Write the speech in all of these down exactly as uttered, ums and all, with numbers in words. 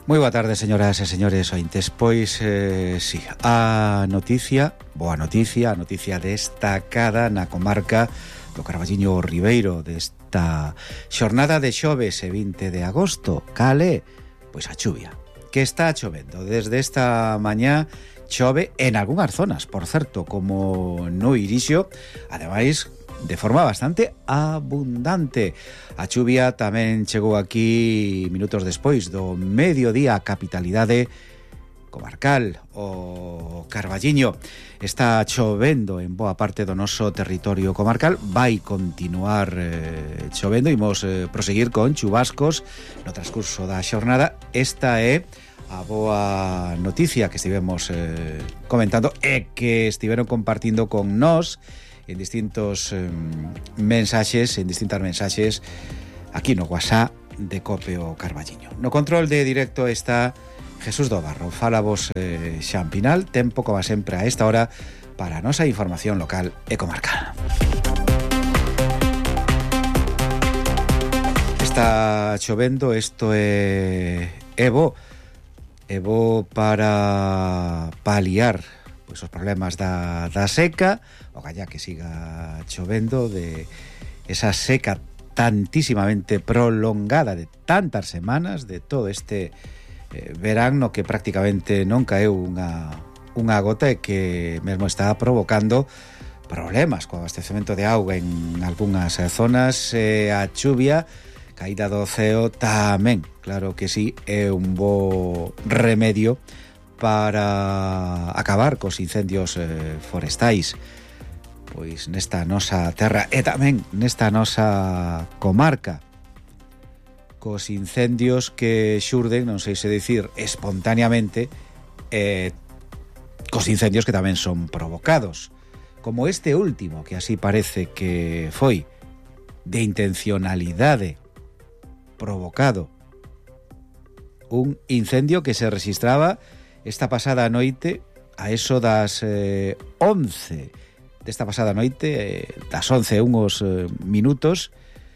Moi boa tarde, señoras e señores ointes. Pois, eh, sí, a noticia, boa noticia, a noticia destacada na comarca do Carballiño Ribeiro desta xornada de xoves e vinte de agosto. Cale? Pois a chuvia, que está chovendo desde esta mañá. Chove en algunhas zonas, por certo, como no Irixo, ademais de forma bastante abundante. A chuvia tamén chegou aquí minutos despois do mediodía a capitalidade comarcal, o Carballiño. Está chovendo en boa parte do noso territorio comarcal, vai continuar eh, chovendo, imos eh, proseguir con chubascos no transcurso da xornada. Esta é a boa noticia que estivemos eh, comentando e que estiveron compartindo con nós en distintos eh, mensaxes, en distintas mensaxes aquí no WhatsApp de Cope o Carballiño. No control de directo está Jesús Dobarro. Fala vos eh, Xan Pinal, tempo como sempre a esta hora para a nosa información local e comarcal. Está chovendo, isto é, é bo, é bo para paliar pois os problemas da, da seca, o galla que siga chovendo, de esa seca tantísimamente prolongada de tantas semanas, de todo este eh, verán no que prácticamente non caeu unha, unha gota e que mesmo está provocando problemas co abastecemento de auga en algunhas zonas. Eh, a chuvia caída do ceo tamén, claro que sí, é un bo remedio para acabar cos incendios eh, forestais pois nesta nosa terra e tamén nesta nosa comarca, cos incendios que xurden, non sei se dicir espontaneamente, eh, cos incendios que tamén son provocados, como este último, que así parece que foi de intencionalidade provocado, un incendio que se registraba esta pasada noite a eso das eh, once desta pasada noite, eh, das once unhos eh, minutos,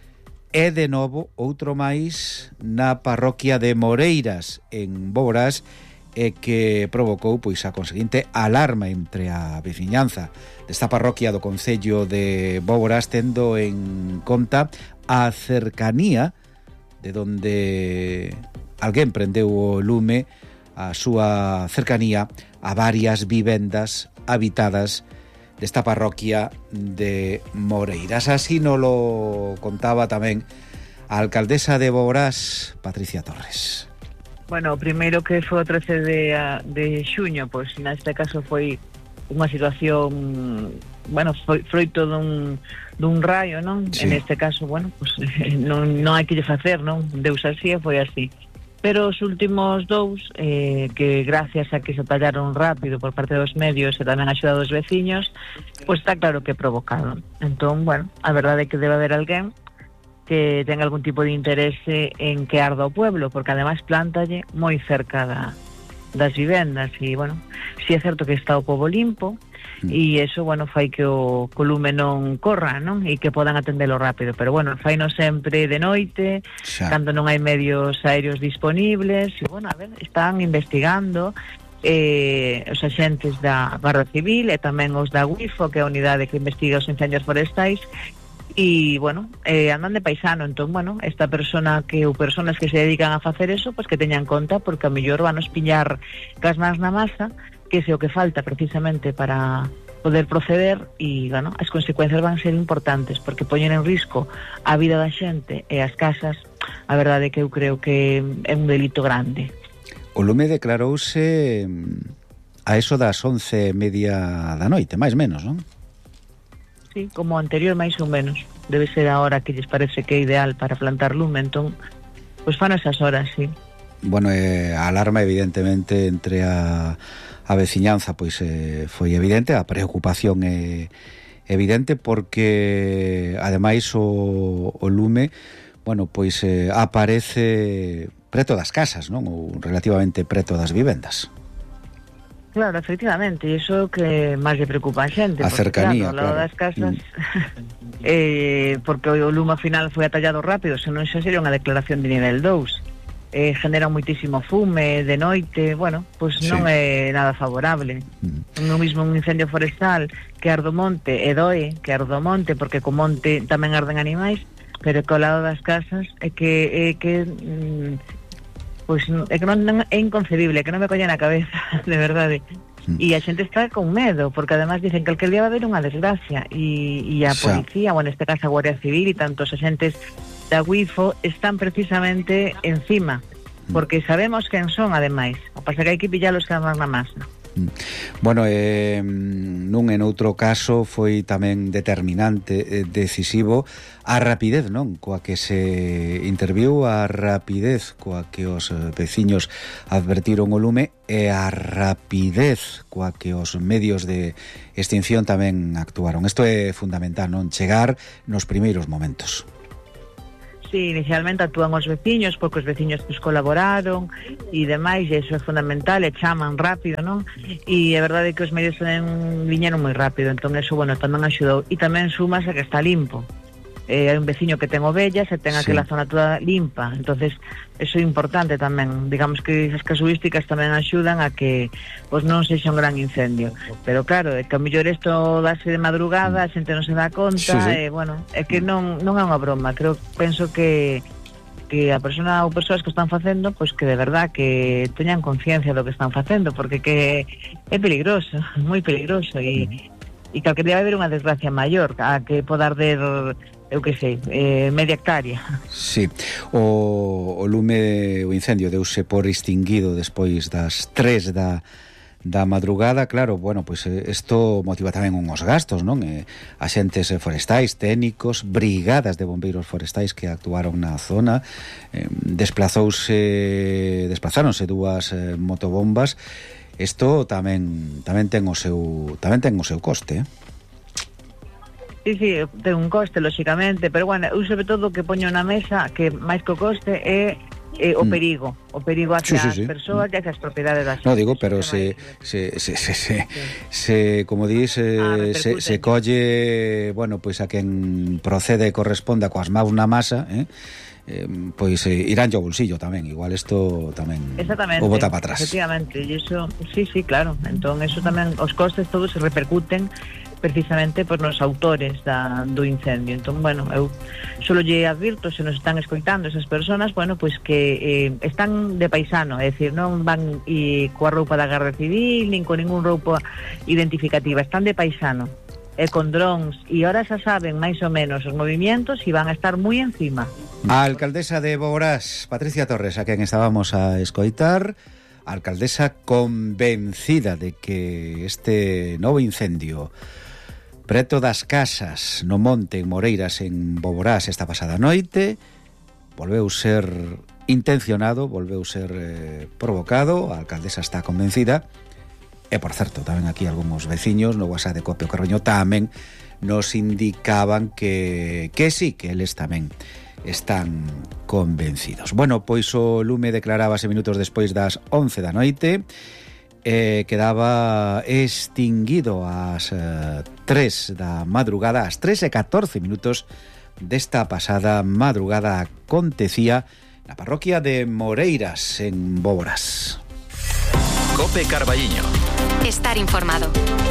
e de novo outro máis na parroquia de Moreiras en Boborás, e que provocou pois a conseguinte alarma entre a veciñanza desta parroquia do concello de Boborás, tendo en conta a cercanía de donde alguén prendeu o lume, a súa cercanía a varias vivendas habitadas desta parroquia de Moreiras. Así nos lo contaba tamén a alcaldesa de Boborás, Patricia Torres. Bueno, o primeiro que foi o trece de, de xuño, pois neste caso foi unha situación, bueno, foi froito dun, dun raio, non? Sí. En este caso, bueno, pues, non, non hai que lle facer, non? Deus así e foi así. Pero os últimos dous, eh, que gracias a que se atallaron rápido por parte dos medios e tamén a axuda dos veciños, pois está claro que provocaron. Entón, bueno, a verdade é que debe haber alguén que tenga algún tipo de interese en que arda o pueblo, porque ademais plántalle moi cerca da, das vivendas, e, bueno, si é certo que está o pobo limpo, e iso, bueno, fai que o colume non corra, non? E que podan atendelo rápido, pero, bueno, faino sempre de noite, xa, cando non hai medios aéreos disponibles, e, bueno, a ver, están investigando eh, os axentes da Garda Civil e tamén os da UIFO, que é a unidade que investiga os incendios forestais, e, bueno, eh, andan de paisano. Entón, bueno, esta persona que ou personas que se dedican a facer eso, pois pues que teñan conta, porque a mellor van a pillar cas mans na masa, que é o que falta precisamente para poder proceder, e, bueno, as consecuencias van ser importantes, porque poñen en risco a vida da xente e as casas. A verdade é que eu creo que é un delito grande. O lume declarouse a eso das once e media da noite, máis menos, non? Sí, como anterior, máis ou menos. Debe ser a hora que lles parece que é ideal para plantar lume, entón, pois fan esas horas, sí. Bueno, eh, a alarma evidentemente entre a a veciñanza pois eh, foi evidente, a preocupación é evidente, porque ademais o, o lume, bueno, pois eh, aparece preto das casas, non? Ou relativamente preto das vivendas. Claro, efectivamente, e iso que máis lle preocupa a xente, a porque, cercanía, claro, ao lado claro, das casas, mm. eh, porque o lume ao final foi atallado rápido, senón xa sería unha declaración de nivel dous. eh, genera muitísimo fume de noite, bueno, pois pues non sí. é nada favorable. Mm. No mismo un incendio forestal que ardo monte e doe, que ardo monte, porque co monte tamén arden animais, pero que ao lado das casas é que é que mm, pois pues, é que non, non é inconcebible, que non me colle na cabeza, de verdade. E a xente está con medo, porque además dicen que aquel día va a haber unha desgracia e, e a policía, ou neste caso a Guardia Civil e tantos agentes da WIFO están precisamente encima, porque sabemos quen son ademais, o pasa que hai que pillalos cada vez na masa. Bueno, eh, nun e noutro caso foi tamén determinante, eh, decisivo a rapidez, non? Coa que se interviu, a rapidez coa que os veciños advertiron o lume e a rapidez coa que os medios de extinción tamén actuaron. Isto é fundamental, non? Chegar nos primeiros momentos. Sí, inicialmente actúan os veciños porque os veciños pues, colaboraron e demais, e iso é fundamental, e chaman rápido, non? E é verdade que os medios tamén viñeron moi rápido, entón eso, bueno, tamén axudou. E tamén sumas a que está limpo. Eh, hai un veciño que ten ovellas e ten sí. aquela zona toda limpa, entonces eso é importante tamén, digamos que esas casuísticas tamén axudan a que pois non sexa un gran incendio, pero claro, é que a mellor isto dase de madrugada, a xente non se dá conta, sí, sí. e bueno, é que non, non é unha broma, creo, penso que que a persona ou persoas que están facendo, pois que de verdad que teñan conciencia do que están facendo, porque que é peligroso, moi peligroso, e, e que calquer día vai haber unha desgracia maior, a que poda arder eu que sei, eh, media hectárea. Sí, o, o lume, o incendio deuse por extinguido despois das tres da, da madrugada. Claro, bueno, pois pues, isto motiva tamén unhos gastos, non? Eh, axentes forestais, técnicos, brigadas de bombeiros forestais que actuaron na zona, eh, desplazouse, desplazáronse dúas eh, motobombas. Isto tamén tamén ten o seu tamén ten o seu coste, eh? Sí, sí, ten un coste, lóxicamente, pero bueno, eu sobre todo o que poño na mesa, que máis que o coste é eh, o perigo, mm. o perigo hacia sí, sí, sí. as persoas e hacia as propiedades das No, digo, pero se, se, se, se, se, sí. se, como dis, eh, ah, se, se colle, bueno, pois pues a quen procede e corresponda coas maus na masa, eh? Eh, pois eh, irán ao bolsillo tamén, igual isto tamén o bota para atrás. Efectivamente, e iso, sí, sí, claro, entón eso tamén, os costes todos se repercuten precisamente por nos autores da, do incendio. Entón, bueno, eu solo lle advirto, se nos están escoitando esas personas, bueno, pois que eh, están de paisano, é dicir, non van e coa roupa da Garda Civil, nin con ningún roupa identificativa, están de paisano, e con drones, e ahora xa saben máis ou menos os movimientos e van a estar moi encima. A alcaldesa de Boborás, Patricia Torres, a quen estábamos a escoitar, a alcaldesa convencida de que este novo incendio preto das casas no monte en Moreiras, en Boborás, esta pasada noite, volveu ser intencionado, volveu ser eh, provocado. A alcaldesa está convencida. E, por certo, tamén aquí algúns veciños no WhatsApp de Copio Carroño tamén nos indicaban que, que sí, que eles tamén están convencidos. Bueno, pois o lume declarábase minutos despois das once da noite. Eh, quedaba extinguido ás eh, tres da madrugada, ás tres e catorce minutos desta pasada madrugada. Acontecía na parroquia de Moreiras, en Boborás. Cope Carballiño. Estar informado.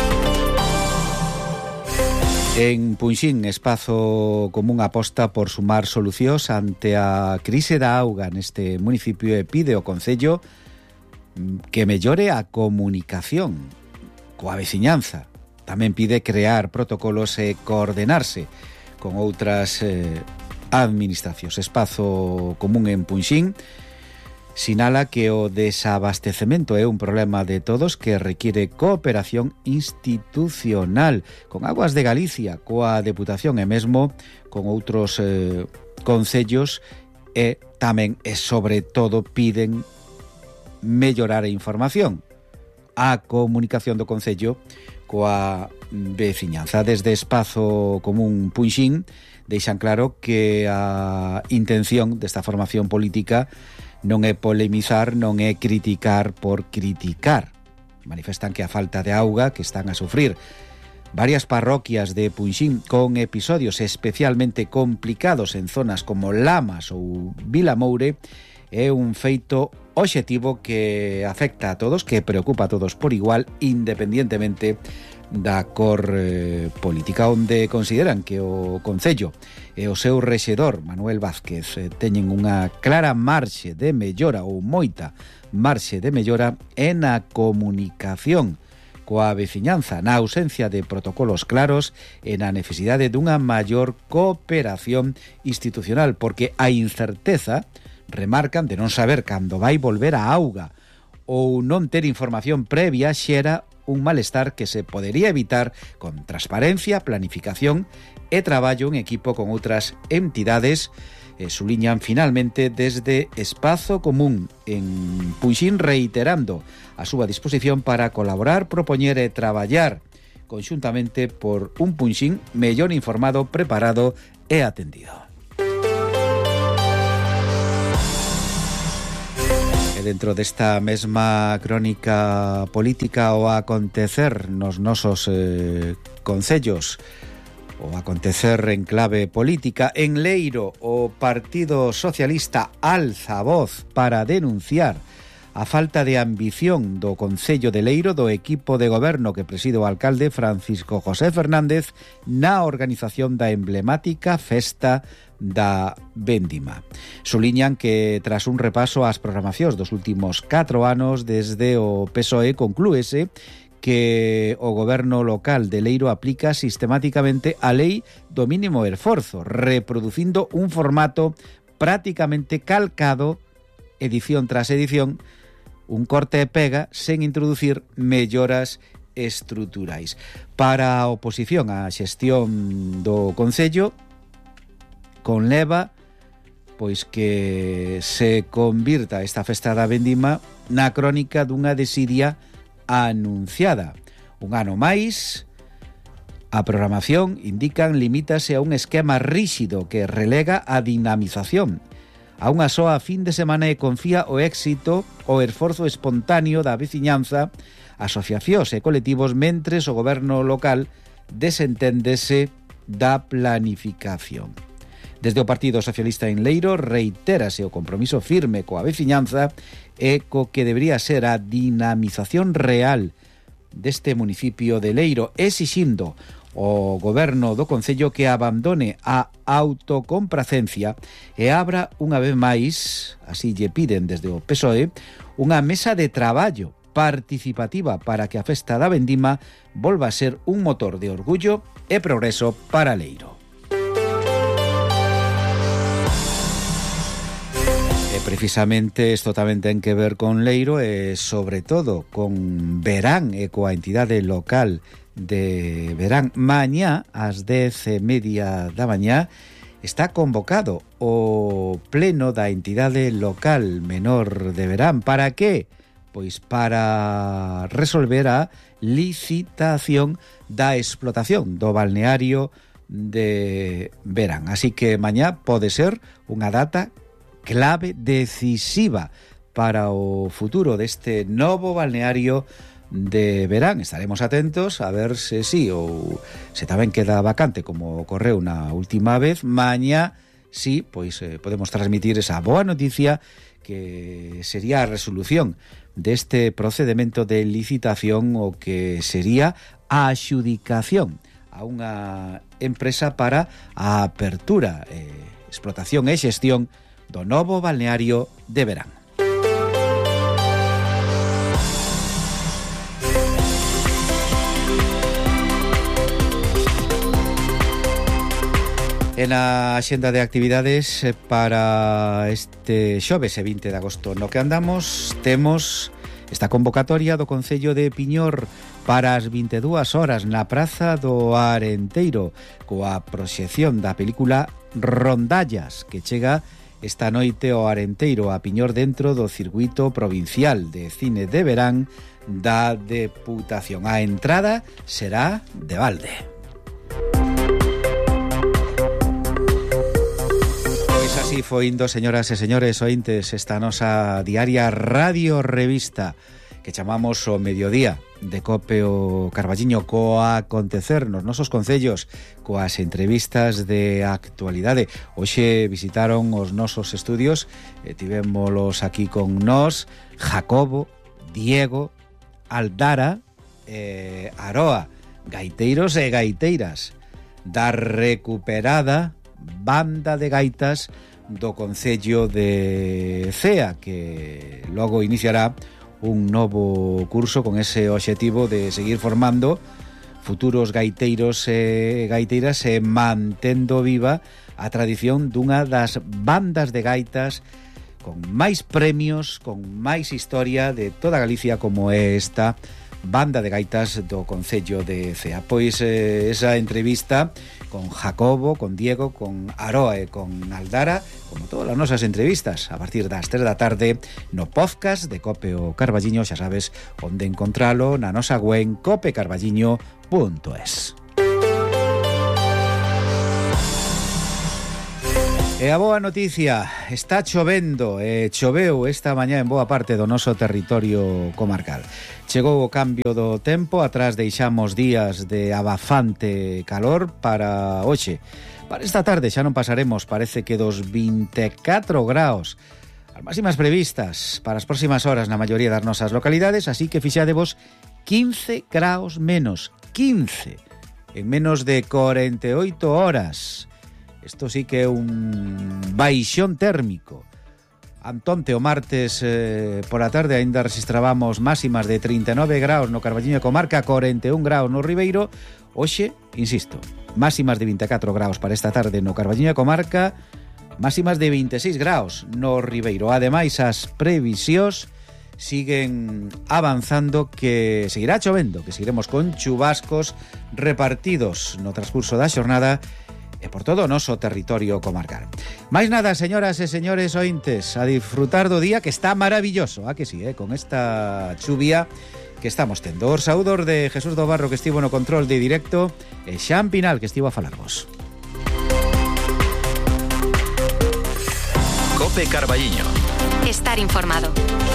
En Punxín, Espazo Común aposta por sumar solucións ante a crise da auga neste municipio e pide ao Concello que mellore a comunicación coa veciñanza. Tamén pide crear protocolos e coordenarse con outras eh, administracións. Espazo Común en Punxín sinala que o desabastecemento é un problema de todos que requiere cooperación institucional con Aguas de Galicia, coa Deputación e mesmo con outros eh, concellos, e tamén e sobre todo piden mellorar a información, a comunicación do Concello coa veciñanza. Desde Espazo Común Punxín deixan claro que a intención desta formación política non é polemizar, non é criticar por criticar. Manifestan que a falta de auga que están a sufrir varias parroquias de Punxín con episodios especialmente complicados en zonas como Lamas ou Vilamoure é un feito obxectivo que afecta a todos, que preocupa a todos por igual, independientemente da cor eh, política, onde consideran que o Concello e o seu rexedor, Manuel Vázquez, eh, teñen unha clara marxe de mellora ou moita marxe de mellora en a comunicación coa veciñanza, na ausencia de protocolos claros e na necesidade dunha maior cooperación institucional, porque a incerteza, remarcan, de non saber cando vai volver a auga ou non ter información previa xera un malestar que se podería evitar con transparencia, planificación e traballo en equipo con outras entidades. Eh, suliñan finalmente desde Espazo Común en Punxín, reiterando a súa disposición para colaborar, propoñer e traballar conxuntamente por un Punxín mellor informado, preparado e atendido. Dentro desta mesma crónica política, o acontecer nos nosos eh, concellos, o acontecer en clave política, en Leiro o Partido Socialista alza a voz para denunciar a falta de ambición do Concello de Leiro, do equipo de goberno que preside o alcalde Francisco José Fernández na organización da emblemática festa da Véndima. Suliñan que tras un repaso ás programacións dos últimos catro anos desde o P S O E, conclúese que o goberno local de Leiro aplica sistemáticamente a lei do mínimo esforzo, reproducindo un formato prácticamente calcado, edición tras edición, un corte e pega sen introducir melloras estruturais. Para a oposición á xestión do Concello, conleva pois que se convirta esta festa da Vendima na crónica dunha desidia anunciada. Un ano máis, a programación, indican, limítase a un esquema ríxido que relega a dinamización a unha soa fin de semana e confía o éxito o esforzo espontáneo da veciñanza, asociacións e colectivos, mentres o goberno local desenténdese da planificación. Desde o Partido Socialista en Leiro reitérase o compromiso firme coa veciñanza e co que debería ser a dinamización real deste municipio de Leiro, exixindo o goberno do Concello que abandone a autocompracencia e abra unha vez máis, así lle piden desde o P S O E, unha mesa de traballo participativa para que a festa da Vendima volva a ser un motor de orgullo e progreso para Leiro. Precisamente isto tamén ten que ver con Leiro e sobre todo con Verán e coa entidade local de Verán. Mañá ás dez e media da mañá está convocado o pleno da entidade local menor de Verán. Para que? Pois para resolver a licitación da explotación do balneario de Verán. Así que mañá pode ser unha data clave, decisiva para o futuro deste novo balneario de Verán. Estaremos atentos a ver se sí ou se tamén queda vacante como ocorreu na última vez. Mañá sí, pois eh, podemos transmitir esa boa noticia que sería a resolución deste procedimento de licitación, o que sería a adxudicación a unha empresa para a apertura, eh, explotación e xestión do novo balneario de Verán. En a axenda de actividades para este xoves e vinte de agosto no que andamos, temos esta convocatoria do Concello de Piñor para as vinte e dúas horas na Praza do Arenteiro, coa proxección da película Rondallas, que chega esta noite ao Arenteiro, a Piñor, dentro do circuito provincial de cine de Verán da Deputación. A entrada será de balde. Pois así foi indo, señoras e señores ointes, esta nosa diaria radio revista que chamamos o mediodía de Cope o Carballiño, coa acontecer nos nosos concellos, coas entrevistas de actualidade. Hoxe visitaron os nosos estudios, e tivémolos aquí con nós Jacobo, Diego, Aldara, eh, Aroa, gaiteiros e gaiteiras da recuperada banda de gaitas do Concello de Cea, que logo iniciará un novo curso con ese obxectivo de seguir formando futuros gaiteiros e gaiteiras e mantendo viva a tradición dunha das bandas de gaitas con máis premios, con máis historia de toda Galicia, como é esta banda de gaitas do Concello de Cea. Pois eh, esa entrevista con Jacobo, con Diego, con Aroa e con Aldara, como todas as nosas entrevistas, a partir das tres da tarde no podcast de Cope o Carballiño, xa sabes onde encontralo, na nosa web cope carballiño punto es. E a boa noticia, está chovendo, e choveu esta mañá en boa parte do noso territorio comarcal. Chegou o cambio do tempo, atrás deixamos días de abafante calor para hoxe. Para esta tarde xa non pasaremos, parece que dos vinte e catro graus. As máximas previstas para as próximas horas na maioría das nosas localidades, así que fixadevos quince graus menos, quince, en menos de corenta e oito horas. Isto sí que é un baixón térmico. Antonte, o martes eh, por a tarde aínda registrabamos máximas de trinta e nove graus no Carballiño e comarca, corenta e un graus no Ribeiro. Hoxe, insisto, máximas de vinte e catro graus para esta tarde no Carballiño e comarca, máximas de vinte e seis graus no Ribeiro. Ademais, as previsións siguen avanzando que seguirá chovendo, que seguiremos con chubascos repartidos no transcurso da xornada e por todo o noso territorio comarcal. Máis nada, señoras e señores ointes, a disfrutar do día que está maravilloso, a que sí, eh? Con esta chuvia que estamos tendo. Os saúdos de Jesús do Barro, que estivo no control de directo, e Xan Pinal, que estivo a falarvos. Cope Carballiño. Estar informado.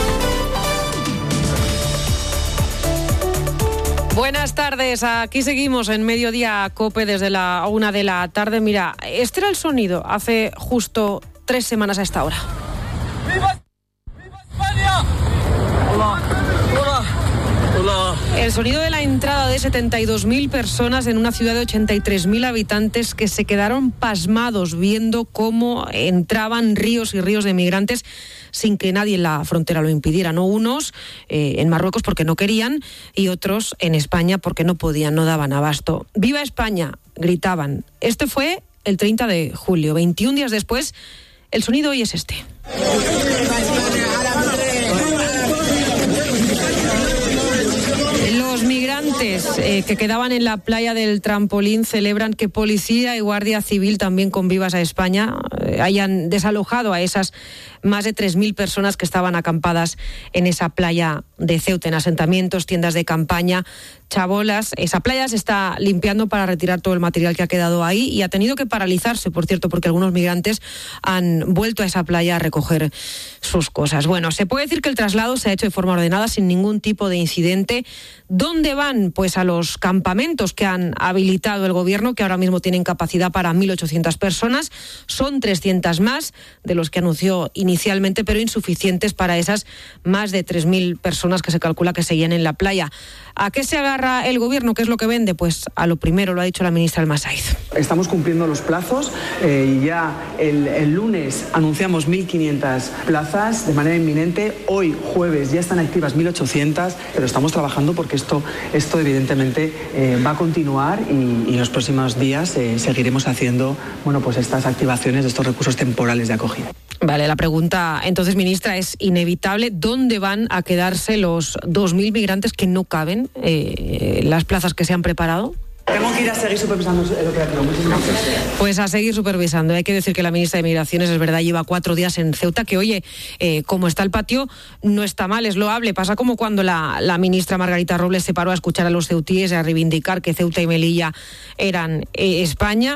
Buenas tardes, aquí seguimos en Mediodía Cope desde la una de la tarde. Mira, este era el sonido hace justo tres semanas a esta hora. ¡Viva, ¡Viva España! Hola, hola, hola. El sonido de la entrada de setenta y dos mil personas en una ciudad de ochenta y tres mil habitantes que se quedaron pasmados viendo cómo entraban ríos y ríos de migrantes sin que nadie en la frontera lo impidiera, ¿no? Unos eh, en Marruecos porque no querían y otros en España porque no podían, no daban abasto. ¡Viva España!, gritaban. Este fue el treinta de julio. veintiún días después, el sonido hoy es este. Los migrantes eh, que quedaban en la playa del Trampolín celebran que Policía y Guardia Civil, también con Vivas a España, eh, hayan desalojado a esas más de tres mil personas que estaban acampadas en esa playa de Ceuta, en asentamientos, tiendas de campaña, chabolas. Esa playa se está limpiando para retirar todo el material que ha quedado ahí y ha tenido que paralizarse, por cierto, porque algunos migrantes han vuelto a esa playa a recoger sus cosas. Bueno, se puede decir que el traslado se ha hecho de forma ordenada, sin ningún tipo de incidente. ¿Dónde van? Pues a los campamentos que han habilitado el gobierno, que ahora mismo tienen capacidad para mil ochocientas personas. Son trescientas más de los que anunció inicialmente, pero insuficientes para esas más de tres mil personas que se calcula que seguían en la playa. ¿A qué se agarra el gobierno? ¿Qué es lo que vende? Pues a lo primero, lo ha dicho la ministra Almasaiz. Estamos cumpliendo los plazos eh, y ya el, el lunes anunciamos mil quinientas plazas de manera inminente. Hoy, jueves, ya están activas mil ochocientas, pero estamos trabajando porque esto, esto evidentemente eh, va a continuar y, y en los próximos días eh, seguiremos haciendo bueno, pues estas activaciones de estos recursos temporales de acogida. Vale, la pregunta entonces, ministra, es inevitable. ¿Dónde van a quedarse los dos mil migrantes que no caben eh, las plazas que se han preparado? Tengo que ir a seguir supervisando el operativo. Muchísimas gracias. Pues a seguir supervisando. Hay que decir que la ministra de Migraciones, es verdad, lleva cuatro días en Ceuta, que oye, eh, como está el patio, no está mal, es loable. Pasa como cuando la, la ministra Margarita Robles se paró a escuchar a los ceutíes y a reivindicar que Ceuta y Melilla eran eh, España.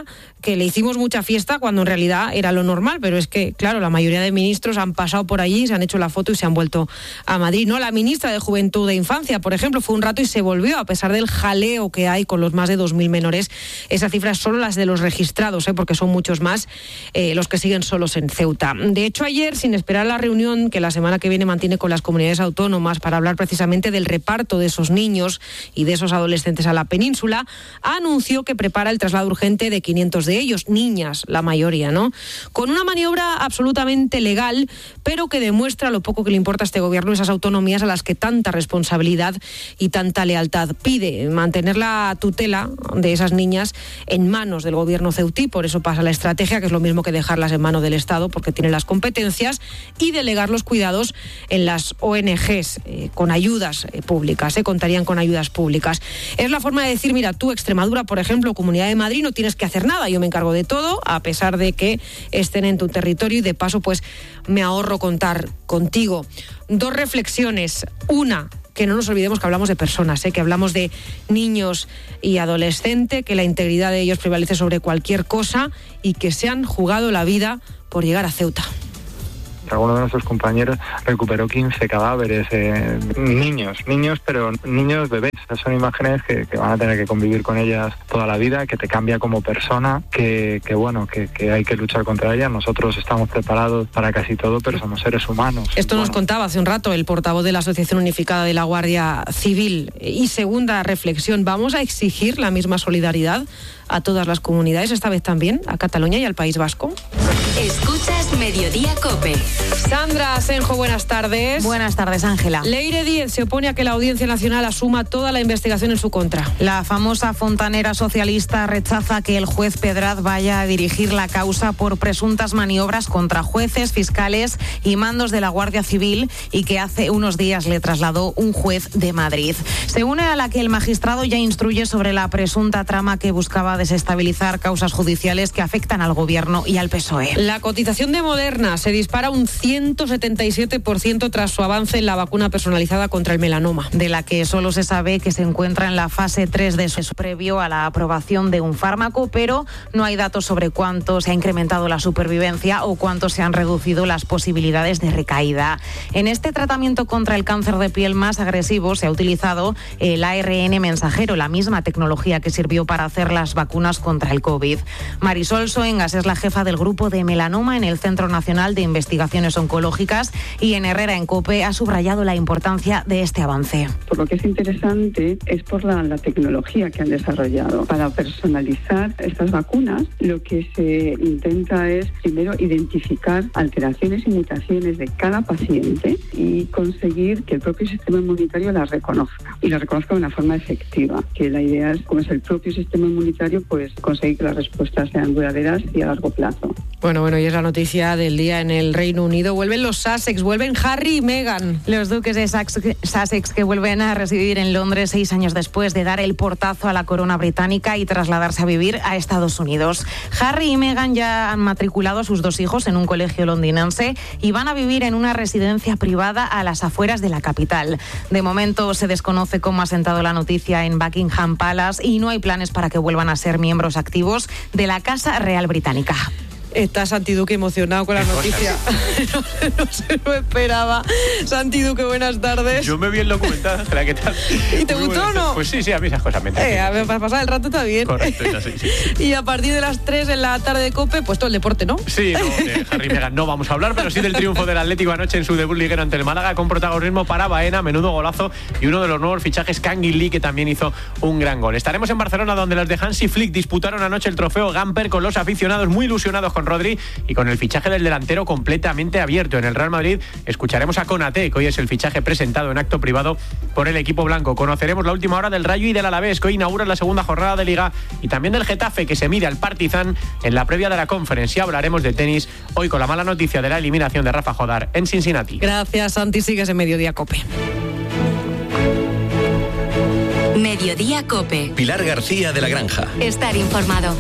que le hicimos mucha fiesta cuando en realidad era lo normal, pero es que, claro, la mayoría de ministros han pasado por allí, se han hecho la foto y se han vuelto a Madrid. No, la ministra de Juventud e Infancia, por ejemplo, fue un rato y se volvió, a pesar del jaleo que hay con los más de dos mil menores. Esa cifra es solo las de los registrados, ¿eh? Porque son muchos más eh, los que siguen solos en Ceuta. De hecho, ayer, sin esperar la reunión que la semana que viene mantiene con las comunidades autónomas para hablar precisamente del reparto de esos niños y de esos adolescentes a la península, anunció que prepara el traslado urgente de quinientos de ellos, niñas, la mayoría, ¿no? Con una maniobra absolutamente legal, pero que demuestra lo poco que le importa a este gobierno esas autonomías a las que tanta responsabilidad y tanta lealtad pide. Mantener la tutela de esas niñas en manos del gobierno ceutí, por eso pasa la estrategia, que es lo mismo que dejarlas en manos del Estado, porque tiene las competencias, y delegar los cuidados en las O N Ges, eh, con ayudas eh, públicas, eh, contarían con ayudas públicas. Es la forma de decir, mira, tú, Extremadura, por ejemplo, Comunidad de Madrid, no tienes que hacer nada, yo me encargo de todo, a pesar de que estén en tu territorio, y de paso pues me ahorro contar contigo. Dos reflexiones. Una, que no nos olvidemos que hablamos de personas, ¿eh? que hablamos de niños y adolescentes, que la integridad de ellos prevalece sobre cualquier cosa y que se han jugado la vida por llegar a Ceuta. Alguno de nuestros compañeros recuperó quince cadáveres, eh, niños, niños, pero niños bebés. Son imágenes que, que van a tener que convivir con ellas toda la vida, que te cambia como persona, que, que bueno, que, que hay que luchar contra ellas. Nosotros estamos preparados para casi todo, pero somos seres humanos. Esto bueno. Nos contaba hace un rato el portavoz de la Asociación Unificada de la Guardia Civil. Y segunda reflexión, ¿vamos a exigir la misma solidaridad a todas las comunidades, esta vez también a Cataluña y al País Vasco? Escuchas Mediodía COPE. Sandra Asenjo, buenas tardes. Buenas tardes, Ángela. Leire Díez se opone a que la Audiencia Nacional asuma toda la investigación en su contra. La famosa fontanera socialista rechaza que el juez Pedraz vaya a dirigir la causa por presuntas maniobras contra jueces, fiscales y mandos de la Guardia Civil, y que hace unos días le trasladó un juez de Madrid. Se une a la que el magistrado ya instruye sobre la presunta trama que buscaba desestabilizar causas judiciales que afectan al Gobierno y al P S O E. La cotización de Moderna se dispara un ciento setenta y siete por ciento tras su avance en la vacuna personalizada contra el melanoma, de la que solo se sabe que se encuentra en la fase tres de su previo a la aprobación de un fármaco, pero no hay datos sobre cuánto se ha incrementado la supervivencia o cuánto se han reducido las posibilidades de recaída. En este tratamiento contra el cáncer de piel más agresivo se ha utilizado el A R N mensajero, la misma tecnología que sirvió para hacer las vacunas contra el COVID. Marisol Soengas es la jefa del grupo de melanoma en el Centro Nacional de Investigaciones Oncológicas, y en Herrera en COPE ha subrayado la importancia de este avance. Por lo que es interesante es por la, la tecnología que han desarrollado. Para personalizar estas vacunas, lo que se intenta es primero identificar alteraciones y mutaciones de cada paciente y conseguir que el propio sistema inmunitario las reconozca y las reconozca de una forma efectiva. Que la idea es, como es el propio sistema inmunitario, pues conseguir que las respuestas sean duraderas y a largo plazo. Bueno, bueno, y es la noticia del día en el Reino Unido. Vuelven los Sussex, vuelven Harry y Meghan. Los duques de Sussex que vuelven a residir en Londres seis años después de dar el portazo a la corona británica y trasladarse a vivir a Estados Unidos. Harry y Meghan ya han matriculado a sus dos hijos en un colegio londinense y van a vivir en una residencia privada a las afueras de la capital. De momento se desconoce cómo ha sentado la noticia en Buckingham Palace y no hay planes para que vuelvan a ser miembros activos de la Casa Real Británica. Está Santi Duque emocionado con la noticia. No, no se lo esperaba. Santi Duque, buenas tardes. Yo me vi el documental, Ángela, ¿qué tal? ¿Y te Muy gustó o no? Pues sí, sí, a mí esas cosas me eh, a ver, para pasar el rato está bien. Correcto, sí, sí, sí. Y a partir de las tres en la tarde de COPE, pues todo el deporte, ¿no? Sí, no, de Harry y Meghan no vamos a hablar, pero sí del triunfo del Atlético anoche en su debut liguero ante el Málaga, con protagonismo para Baena, menudo golazo, y uno de los nuevos fichajes, Kangin Lee, que también hizo un gran gol. Estaremos en Barcelona, donde los de Hansi Flick disputaron anoche el trofeo Gamper con los aficionados muy ilusionados con Rodri y con el fichaje del delantero completamente abierto. En el Real Madrid escucharemos a Konaté, que hoy es el fichaje presentado en acto privado por el equipo blanco. Conoceremos la última hora del Rayo y del Alavés, que hoy inaugura la segunda jornada de Liga, y también del Getafe, que se mide al Partizan en la previa de la Conference. Y hablaremos de tenis hoy con la mala noticia de la eliminación de Rafa Jodar en Cincinnati. Gracias, Santi. Sigues en Mediodía COPE. Mediodía COPE. Pilar García de la Granja. Estar informado.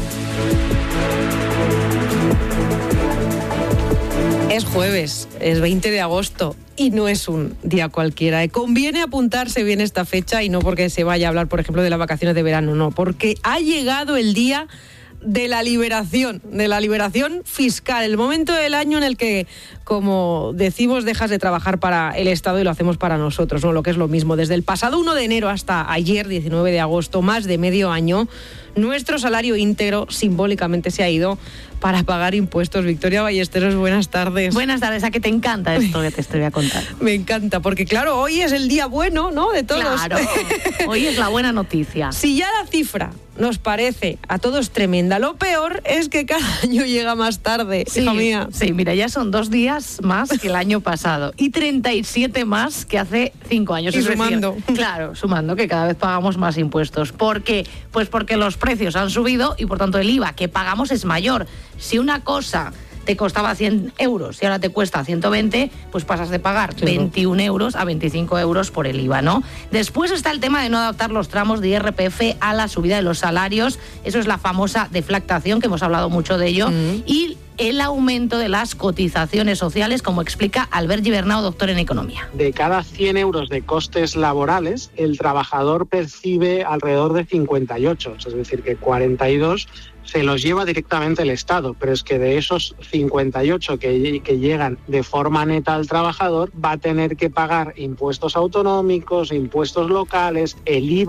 Es jueves, es veinte de agosto y no es un día cualquiera. Conviene apuntarse bien esta fecha, y no porque se vaya a hablar, por ejemplo, de las vacaciones de verano, no, porque ha llegado el día de la liberación, de la liberación fiscal, el momento del año en el que, como decimos, dejas de trabajar para el Estado y lo hacemos para nosotros, ¿no? Lo que es lo mismo. Desde el pasado uno de enero hasta ayer, diecinueve de agosto, más de medio año, nuestro salario íntegro simbólicamente se ha ido para pagar impuestos. Victoria Ballesteros, buenas tardes. Buenas tardes, a que te encanta esto que te estoy a contar. Me encanta, porque claro, hoy es el día bueno, ¿no?, de todos. Claro, hoy es la buena noticia. Si ya la cifra nos parece a todos tremenda, lo peor es que cada año llega más tarde, sí, hija mía. Sí, mira, ya son dos días más que el año pasado y treinta y siete más que hace cinco años. Y es sumando. Decir, claro, sumando, que cada vez pagamos más impuestos. ¿Por qué? Pues porque los precios han subido y por tanto el I V A que pagamos es mayor. Si una cosa te costaba cien euros y ahora te cuesta ciento veinte, pues pasas de pagar sí, veintiún euros a veinticinco euros por el I V A, ¿no? Después está el tema de no adaptar los tramos de I R P F a la subida de los salarios. Eso es la famosa deflactación, que hemos hablado mucho de ello. Mm. Y el aumento de las cotizaciones sociales, como explica Albert Gibernau, doctor en Economía. De cada cien euros de costes laborales, el trabajador percibe alrededor de cincuenta y ocho, es decir, que cuarenta y dos se los lleva directamente el Estado, pero es que de esos cincuenta y ocho que, que llegan de forma neta al trabajador, va a tener que pagar impuestos autonómicos, impuestos locales, el I V A